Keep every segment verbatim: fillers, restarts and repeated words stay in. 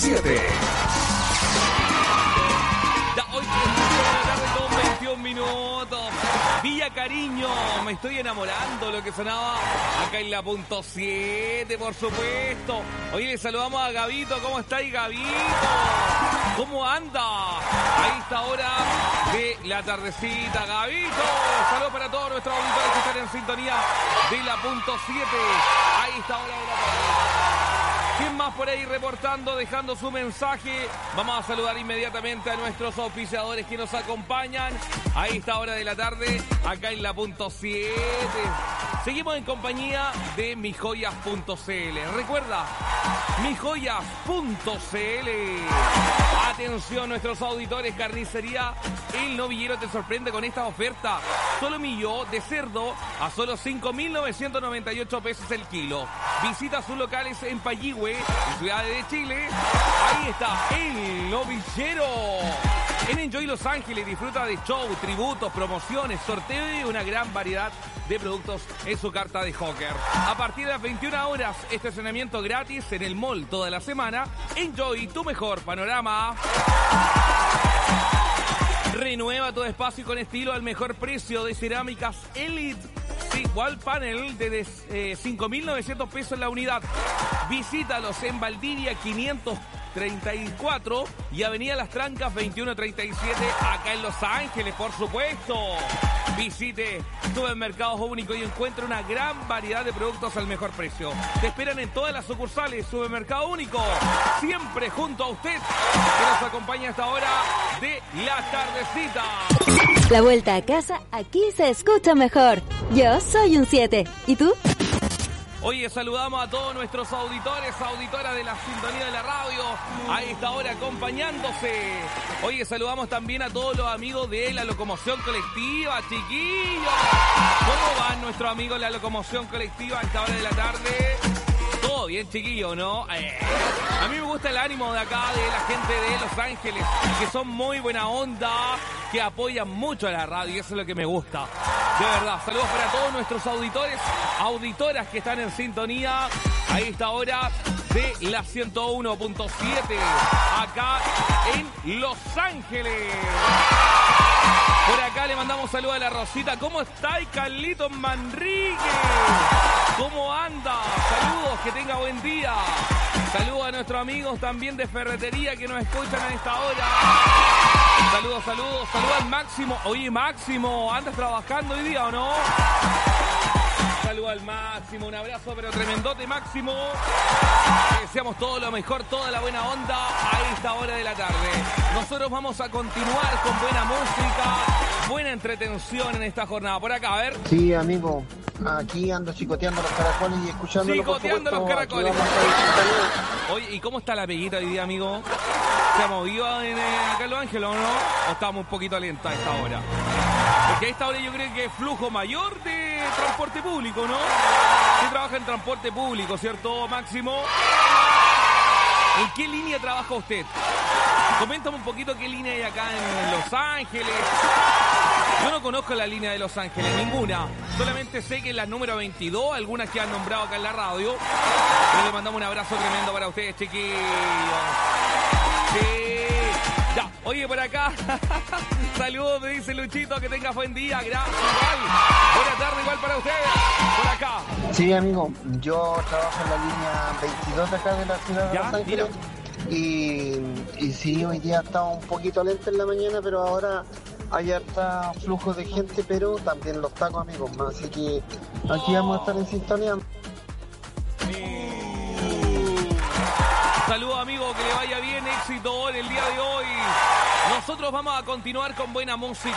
siete. Ya, hoy de la tarde con veintiún minutos. Villa Cariño, me estoy enamorando, lo que sonaba acá en la punto siete, por supuesto. Hoy le saludamos a Gabito. ¿Cómo estáis, Gabito? ¿Cómo anda? Ahí está hora de la tardecita, Gabito. Saludos para todos nuestros auditores que están en sintonía de la punto siete. Ahí está hora de la tarde. ¿Quién más por ahí reportando, dejando su mensaje? Vamos a saludar inmediatamente a nuestros auspiciadores que nos acompañan a esta hora de la tarde, acá en la punto siete. Seguimos en compañía de mis joyas punto c l. Recuerda, mis joyas punto c l. Atención, nuestros auditores, carnicería El Novillero te sorprende con esta oferta. Solo millo de cerdo a solo cinco mil novecientos noventa y ocho pesos el kilo. Visita sus locales en Payihue, en Ciudad de Chile. Ahí está El Novillero. En Enjoy Los Ángeles disfruta de show, tributos, promociones, sorteo y una gran variedad de productos en su carta de Hawker. A partir de las veintiuna horas, estacionamiento gratis en el mall toda la semana. Enjoy tu mejor panorama. Renueva tu espacio con estilo al mejor precio de cerámicas Elite. Sí, Wall Panel de eh, cinco mil novecientos pesos la unidad. Visítalos en Valdivia quinientos treinta y cuatro y Avenida Las Trancas veintiuno treinta y siete, acá en Los Ángeles, por supuesto. Visite Supermercados Único y encuentre una gran variedad de productos al mejor precio. Te esperan en todas las sucursales. Supermercado Único, siempre junto a usted, que nos acompaña a esta hora de la tardecita. La vuelta a casa, aquí se escucha mejor. Yo soy un siete. ¿Y tú? Oye, saludamos a todos nuestros auditores, auditoras de la sintonía de la radio, a esta hora acompañándose. Oye, saludamos también a todos los amigos de la locomoción colectiva, chiquillos. ¿Cómo van nuestros amigos de la locomoción colectiva a esta hora de la tarde? Todo bien, chiquillos, ¿no? Eh, a mí me gusta el ánimo de acá, de la gente de Los Ángeles, que son muy buena onda, que apoyan mucho a la radio, y eso es lo que me gusta. De verdad, saludos para todos nuestros auditores, auditoras que están en sintonía a esta hora de la ciento uno punto siete, acá en Los Ángeles. Por acá le mandamos saludos a la Rosita. ¿Cómo está, Carlitos Manrique? ¿Cómo anda? Saludos, que tenga buen día. Saludos a nuestros amigos también de Ferretería que nos escuchan a esta hora. Saludos, saludos, saludos al Máximo. Oye, Máximo, ¿andas trabajando hoy día o no? Saludos al Máximo, un abrazo pero tremendote, Máximo. Le deseamos todo lo mejor, toda la buena onda a esta hora de la tarde. Nosotros vamos a continuar con buena música, buena entretención en esta jornada. Por acá, a ver. Sí, amigo, aquí ando chicoteando los caracoles y escuchando. Chicoteando los caracoles. Oye, ¿y cómo está la peguita hoy día, amigo? ¿Se ha movido en el Carlos Ángel o no? ¿O estamos un poquito lenta a esta hora? Porque a esta hora yo creo que es flujo mayor de transporte público, ¿no? Usted trabaja en transporte público, ¿cierto, Máximo? ¿En qué línea trabaja usted? Coméntame un poquito qué línea hay acá en Los Ángeles. Yo no conozco la línea de Los Ángeles, ninguna. Solamente sé que es la número veintidós, algunas que han nombrado acá en la radio. Y le mandamos un abrazo tremendo para ustedes, chiquillos. Sí. Ya, oye, por acá. Saludos, me dice Luchito, que tengas buen día. Gracias, igual. Buena tarde, igual para ustedes. Por acá. Sí, amigo, yo trabajo en la línea veintidós de acá de la ciudad de Ya, Los Ángeles. Y, y sí, hoy día estaba un poquito lento en la mañana, pero ahora hay harta flujo de gente, pero también los tacos, amigos. Así que aquí vamos a estar en sintonía. Saludos, amigo, que le vaya bien, éxito en el día de hoy. Nosotros vamos a continuar con buena música.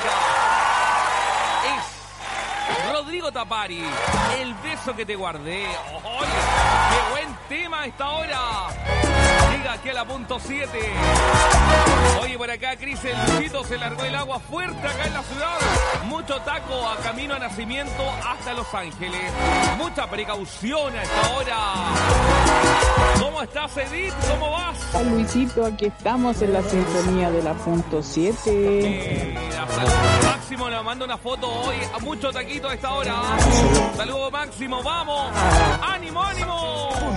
Es Rodrigo Tapari, El beso que te guardé. ¡Oye, qué buen tema a esta hora! Llega aquí a la punto siete. Oye, por acá, Cris, el Luchito se largó el agua fuerte acá en la ciudad. Mucho taco a camino a Nacimiento hasta Los Ángeles. Mucha precaución a esta hora. ¿Cómo estás, Edith? ¿Cómo vas? Hola, Luisito, aquí estamos en la sintonía de la punto siete. Eh, Máximo nos manda una foto hoy. A mucho taquito a esta hora. Saludos, Máximo. ¡Vamos! ¡Ánimo, ánimo!